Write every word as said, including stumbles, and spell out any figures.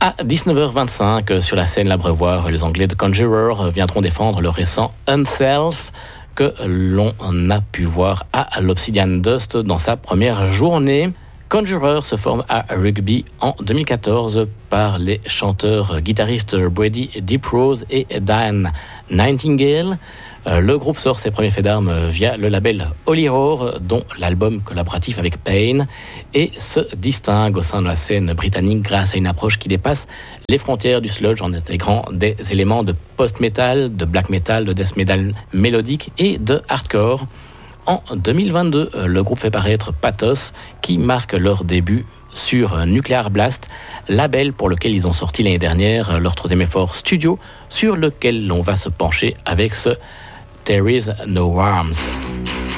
À dix-neuf heures vingt-cinq, sur la scène l'Abreuvoir, les Anglais de Conjurer viendront défendre le récent Unself que l'on a pu voir à l'Obsidian Dust dans sa première journée. Conjurer se forme à Rugby en deux mille quatorze par les chanteurs guitaristes Brady Deeprose et Diane Nightingale. Le groupe sort ses premiers faits d'armes via le label Holy Roar, dont l'album collaboratif avec Pain, et se distingue au sein de la scène britannique grâce à une approche qui dépasse les frontières du sludge en intégrant des éléments de post-metal, de black metal, de death metal mélodique et de hardcore. En deux mille vingt-deux, le groupe fait paraître Pathos, qui marque leur début sur Nuclear Blast, label pour lequel ils ont sorti l'année dernière leur troisième effort studio, sur lequel l'on va se pencher avec ce There Is No Arms.